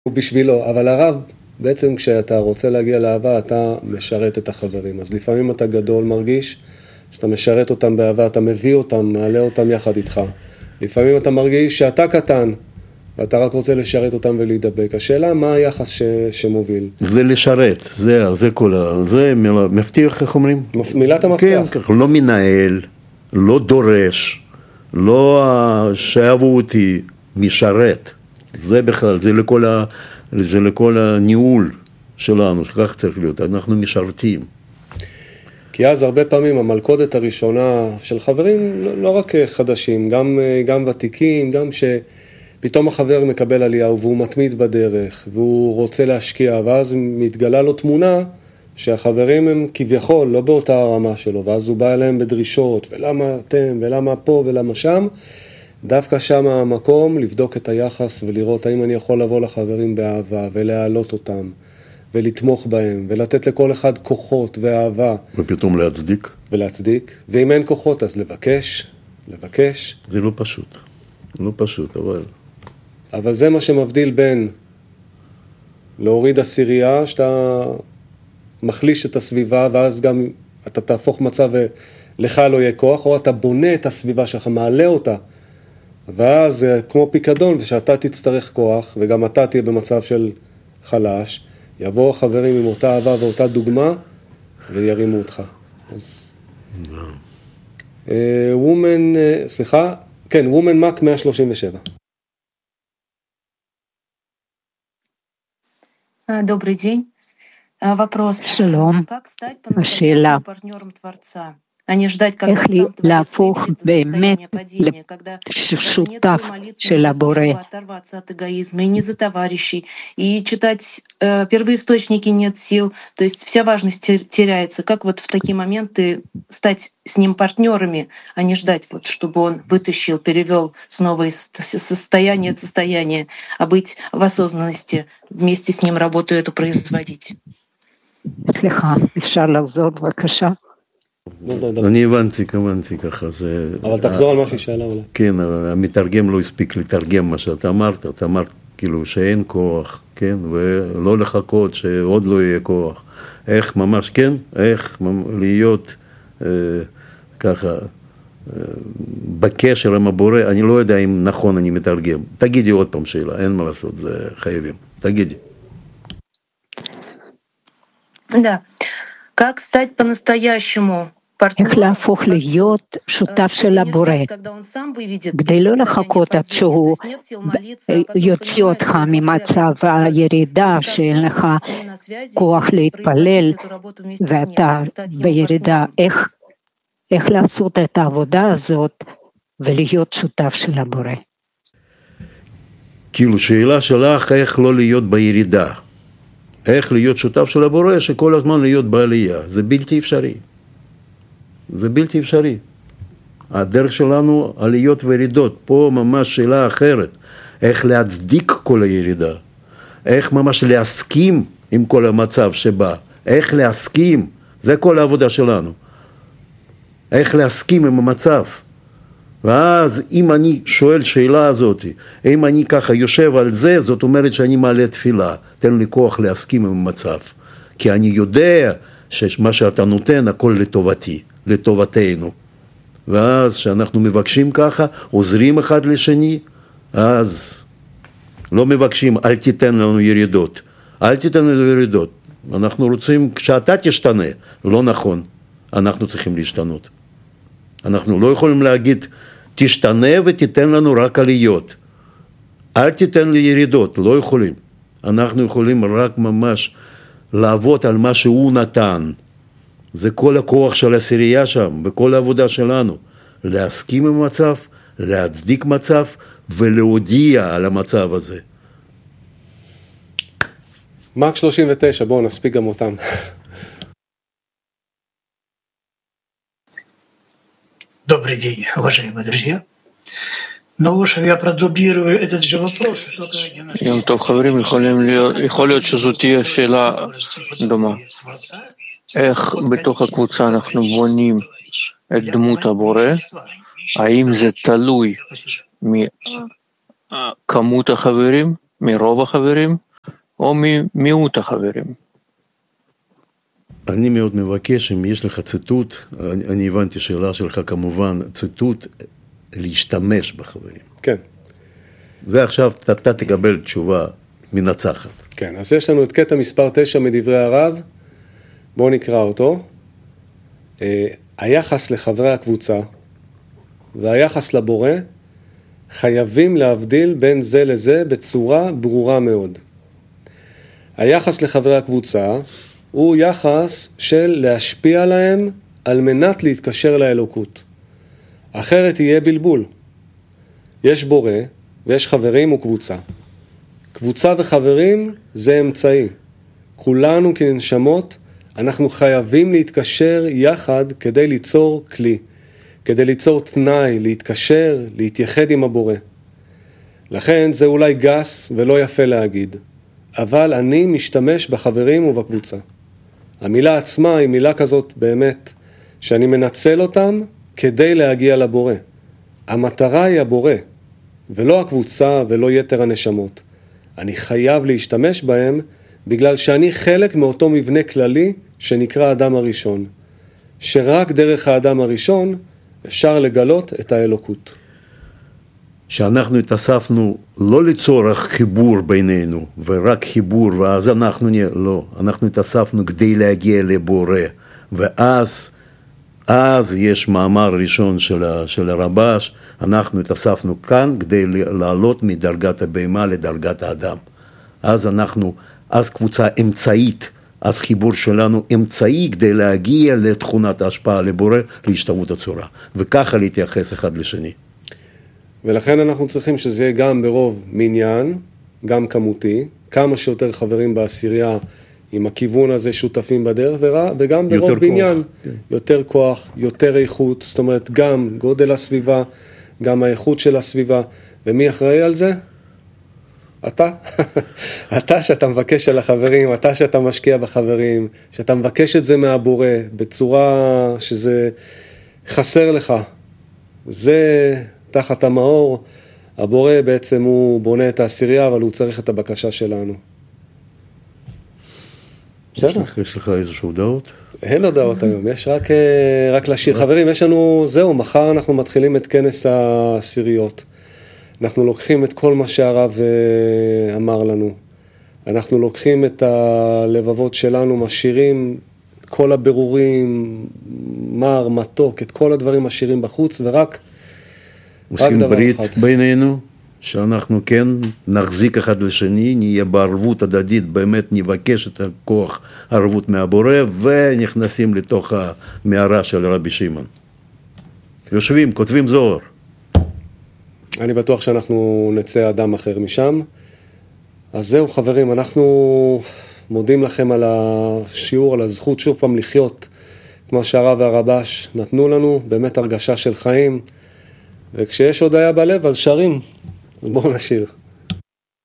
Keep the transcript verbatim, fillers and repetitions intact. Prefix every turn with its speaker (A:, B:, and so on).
A: בשבילו, אבל הרב, בעצם כשאתה רוצה להגיע לאהבה, אתה משרת את החברים. אז לפעמים אתה גדול מרגיש, שאתה משרת אותם באהבה, אתה מביא אותם, מעלה אותם יחד איתך. לפעמים אתה מרגיש שאתה קטן, ואתה רק רוצה לשרת אותם ולהידבק. השאלה, מה היחס ש... שמוביל?
B: זה לשרת, זה, זה כל ה... זה מבטיח, איך אומרים?
A: מילת המפתח.
B: כן, לא מנהל, לא דורש, לא שאהבו אותי, משרת. זה בכלל, זה לכל, ה, זה לכל הניהול שלנו, שכך צריך להיות, אנחנו משרתים.
A: כי אז הרבה פעמים המלכודת הראשונה של חברים, לא, לא רק חדשים, גם, גם ותיקים, גם שפתאום החבר מקבל עלייה והוא מתמיד בדרך, והוא רוצה להשקיע, ואז מתגלה לו תמונה שהחברים הם כביכול לא באותה הרמה שלו, ואז הוא בא אליהם בדרישות, ולמה אתם, ולמה פה, ולמה שם, דווקא שם המקום לבדוק את היחס ולראות האם אני יכול לבוא לחברים באהבה ולהעלות אותם ולתמוך בהם ולתת לכל אחד כוחות ואהבה.
B: ופתאום להצדיק.
A: ולהצדיק. ואם אין כוחות אז לבקש, לבקש.
B: זה לא פשוט, לא פשוט, אבל...
A: אבל זה מה שמבדיל בין להוריד עשירייה, שאתה מחליש את הסביבה ואז גם אתה תהפוך מצב ולך לא יהיה כוח, או אתה בונה את הסביבה שלך, מעלה אותה. ואז זה כמו פיקדון, ושאתה תצטרך כוח, וגם אתה תהיה במצב של חלש, יבואו החברים עם אותה אהבה ואותה דוגמה, וירימו אותך. אז... וומן, סליחה, כן, וומן מק מאה שלושים ושבע.
C: Добрый день. Вопрос.
D: שלום. השאלה. איך להפוך באמת לשותף של הבורא.
C: И не за товарищей, и читать э, первоисточники нет сил, то есть вся важность теряется. Как вот в такие моменты стать с ним партнерами, а не ждать, вот, чтобы он вытащил, перевел снова из состояния в состояние, а быть в осознанности, вместе с ним работу эту производить.
D: סליחה, אפשר לחזור בבקשה?
B: אני הבנתי, כמנתי ככה.
A: אבל תחזור על מה שהיא שאלה אולי.
B: כן, המתרגם לא הספיק לתרגם מה שאתה אמרת, אתה אמרת כאילו שאין כוח, כן, ולא לחכות שעוד לא יהיה כוח. איך ממש, כן, איך להיות ככה בקשר עם הבורא, אני לא יודע אם נכון אני מתרגם. תגידי עוד פעם שאלה, אין מה לעשות, זה חייבים. תגידי.
C: Да. Как стать по-настоящему
D: איך להפוך להיות שותף של הבורא, כדי לא לחכות עד שהוא יוציא אותך ממצב הירידה שאין לך כוח להתפלל ואתה בירידה, איך, איך לעשות את העבודה הזאת ולהיות שותף של הבורא.
B: כאילו שאלה שלך איך לא להיות בירידה, איך להיות שותף של הבורא שכל הזמן להיות בעלייה, זה בלתי אפשרי. זה בלתי אפשרי. הדרך שלנו עליות וירידות, פה ממש שאלה אחרת. איך להצדיק כל הירידה. איך ממש להסכים עם כל המצב שבא. איך להסכים, זה כל העבודה שלנו. איך להסכים עם המצב. ואז אם אני שואל שאלה הזאת, אם אני ככה יושב על זה, זאת אומרת שאני מעלה תפילה. תן לי כוח להסכים עם המצב. כי אני יודע שמה שאתה נותן הכל לטובתי. לטובתנו. ואז שאנחנו מבקשים ככה, עוזרים אחד לשני, אז לא מבקשים, אל תיתן לנו ירידות. אל תיתן לנו ירידות. אנחנו רוצים, כשאתה תשתנה, לא נכון. אנחנו צריכים להשתנות. אנחנו לא יכולים להגיד, תשתנה ותיתן לנו רק עליות. אל תיתן לי ירידות, לא יכולים. אנחנו יכולים רק ממש לעבוד על מה שהוא נתן. זה כל הכוח של העשירייה שם, בכל העבודה שלנו. להסכים עם המצב, להצדיק מצב, ולהודיע על המצב הזה.
A: מרק שלושים ותשע, בואו נספיק גם אותם.
E: Добрый день, уважаемые друзья. Ну уж я продублирую этот же вопрос.
F: יום טוב חברים, יכול להיות שזו תהיה שאלה דומה. איך בתוך הקבוצה אנחנו בונים את דמות הבורא? האם זה תלוי מכמות החברים, מרוב החברים? או ממיעוט החברים.
B: אני מאוד מבקש, אם יש לך ציטוט, אני, אני הבנתי שאלה שלך כמובן, ציטוט להשתמש בחברים.
A: כן.
B: זה עכשיו, אתה, אתה תקבל תשובה מנצחת.
A: כן, אז יש לנו את קטע מספר תשע מדברי הרב, בואו נקרא אותו. היחס לחברי הקבוצה והיחס לבורא חייבים להבדיל בין זה לזה בצורה ברורה מאוד. היחס לחברי הקבוצה הוא יחס של להשפיע להם על מנת להתקשר לאלוקות. אחרת יהיה בלבול. יש בורא ויש חברים וקבוצה. קבוצה וחברים זה אמצעי. כולנו כנשמות, אנחנו חייבים להתקשר יחד כדי ליצור כלי, כדי ליצור תנאי, להתקשר, להתייחד עם הבורא. לכן זה אולי גס ולא יפה להגיד, אבל אני משתמש בחברים ובקבוצה. המילה עצמה היא מילה כזאת באמת, שאני מנצל אותם כדי להגיע לבורא. המטרה היא הבורא, ולא הקבוצה ולא יתר הנשמות. אני חייב להשתמש בהם, בגלל שאני חלק מאותו מבנה כללי שנקרא האדם הראשון, שרק דרך האדם הראשון אפשר לגלות את האלוקות.
B: שאנחנו התאספנו לא לצורך חיבור בינינו, ורק חיבור, ואז אנחנו נהיה, לא, אנחנו התאספנו כדי להגיע לבורא, ואז, אז יש מאמר ראשון של, של הרבש, אנחנו התאספנו כאן כדי לעלות מדרגת הבהמה לדרגת האדם. אז אנחנו, אז קבוצה אמצעית, אז חיבור שלנו אמצעי כדי להגיע לתכונת ההשפעה לבורא, להשתוות הצורה, וככה להתייחס אחד לשני.
A: ולכן אנחנו צריכים שזה יהיה גם ברוב מניין, גם כמותי, כמה שיותר חברים בעשירייה עם הכיוון הזה שותפים בדרך, וגם ברוב בניין, כן. יותר כוח, יותר איכות, זאת אומרת גם גודל הסביבה, גם האיכות של הסביבה, ומי אחראי על זה? אתה, אתה שאתה מבקש על החברים, אתה שאתה משקיע בחברים, שאתה מבקש את זה מהבורא, בצורה שזה חסר לך, זה תחת המאור, הבורא בעצם הוא בונה את העשירייה, אבל הוא צריך את הבקשה שלנו.
B: יש לך, יש לך איזושהי הודעות?
A: אין הודעות היום, יש רק, רק לשיר. חברים, יש לנו, זהו, מחר אנחנו מתחילים את כנס העשיריות. אנחנו לוקחים את כל מה שהרב אמר לנו. אנחנו לוקחים את הלבבות שלנו, משאירים כל הבירורים, מר, מתוק, את כל הדברים משאירים בחוץ, ורק
B: עושים ברית אחד. בינינו, שאנחנו כן נחזיק אחד לשני, נהיה בערבות הדדית, באמת נבקש את הכוח הערבות מהבורא, ונכנסים לתוך המערה של רבי שמעון. יושבים, כותבים זוהר.
A: אני בטוח שאנחנו נצא אדם אחר משם. אז זהו חברים, אנחנו מודים לכם על השיעור, על הזכות שוב פעם לחיות, כמו שהרב והרבש נתנו לנו, באמת הרגשה של חיים, וכשיש הודיה בלב אז שרים, אז בואו נשיר.